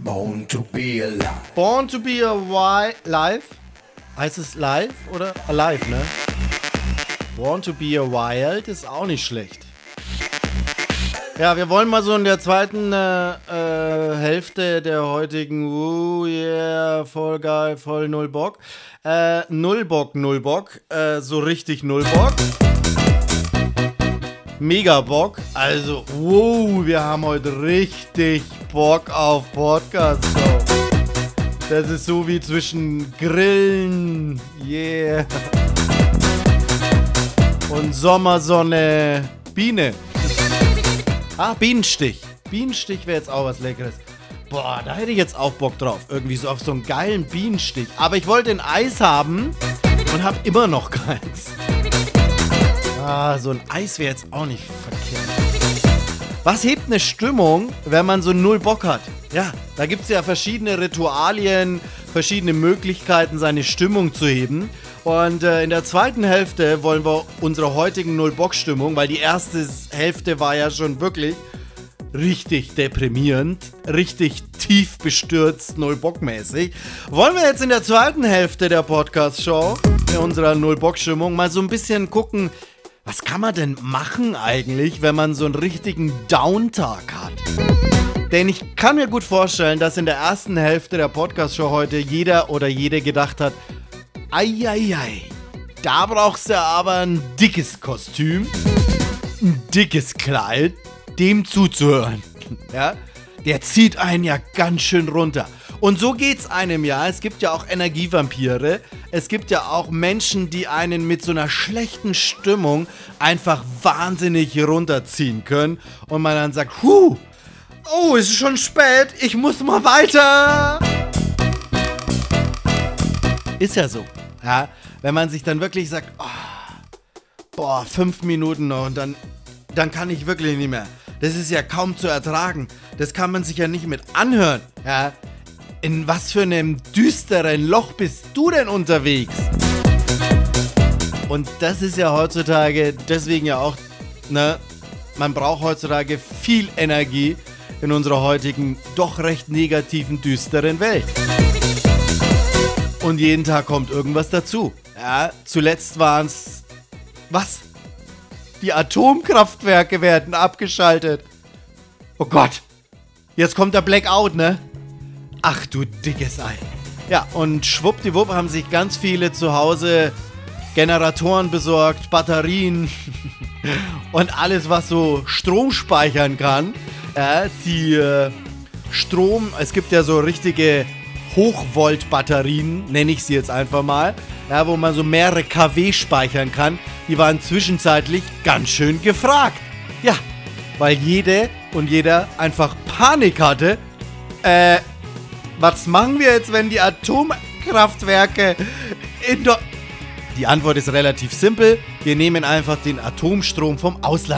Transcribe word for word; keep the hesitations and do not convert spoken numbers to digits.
Born to be alive. Born to be alive? Heißt es live oder alive, ne? Born to be a Wild ist auch nicht schlecht. Ja, wir wollen mal so in der zweiten äh, äh, Hälfte der heutigen, oh yeah, voll geil, voll null Bock. Äh, null Bock, null Bock, äh, so richtig null Bock. Mega Bock, also wow, wir haben heute richtig Bock auf Podcast-Show. Das ist so wie zwischen Grillen, yeah, und Sommersonne, Biene. Ah, Bienenstich. Bienenstich wäre jetzt auch was Leckeres. Boah, da hätte ich jetzt auch Bock drauf. Irgendwie so auf so einen geilen Bienenstich. Aber ich wollte ein Eis haben und habe immer noch keins. Ah, so ein Eis wäre jetzt auch nicht verkehrt. Was hebt eine Stimmung, wenn man so null Bock hat? Ja, da gibt es ja verschiedene Ritualien, verschiedene Möglichkeiten, seine Stimmung zu heben. Und äh, in der zweiten Hälfte wollen wir unsere heutigen Null-Bock-Stimmung, weil die erste Hälfte war ja schon wirklich richtig deprimierend, richtig tief bestürzt, Null-Bock-mäßig, wollen wir jetzt in der zweiten Hälfte der Podcast-Show, in unserer Null-Bock-Stimmung, mal so ein bisschen gucken, was kann man denn machen eigentlich, wenn man so einen richtigen Downtag hat? Denn ich kann mir gut vorstellen, dass in der ersten Hälfte der Podcast-Show heute jeder oder jede gedacht hat, Eieiei, da brauchst du aber ein dickes Kostüm, ein dickes Kleid, dem zuzuhören. Ja? Der zieht einen ja ganz schön runter. Und so geht's einem ja. Es gibt ja auch Energievampire. Es gibt ja auch Menschen, die einen mit so einer schlechten Stimmung einfach wahnsinnig runterziehen können. Und man dann sagt, huh, oh, es ist schon spät, ich muss mal weiter. Ist ja so. Ja, wenn man sich dann wirklich sagt, oh, boah, fünf Minuten noch und dann, dann kann ich wirklich nicht mehr. Das ist ja kaum zu ertragen. Das kann man sich ja nicht mit anhören. Ja, in was für einem düsteren Loch bist du denn unterwegs? Und das ist ja heutzutage, deswegen ja auch, ne, man braucht heutzutage viel Energie in unserer heutigen, doch recht negativen, düsteren Welt. Und jeden Tag kommt irgendwas dazu. Ja, zuletzt waren es... Was? Die Atomkraftwerke werden abgeschaltet. Oh Gott. Jetzt kommt der Blackout, ne? Ach du dickes Ei. Ja, und schwuppdiwupp haben sich ganz viele zu Hause Generatoren besorgt, Batterien und alles, was so Strom speichern kann. Ja, die äh, Strom... Es gibt ja so richtige... Hochvolt-Batterien, nenne ich sie jetzt einfach mal, ja, wo man so mehrere Kilowatt speichern kann, die waren zwischenzeitlich ganz schön gefragt. Ja, weil jede und jeder einfach Panik hatte. Äh, was machen wir jetzt, wenn die Atomkraftwerke in Do- Die Antwort ist relativ simpel. Wir nehmen einfach den Atomstrom vom Ausland.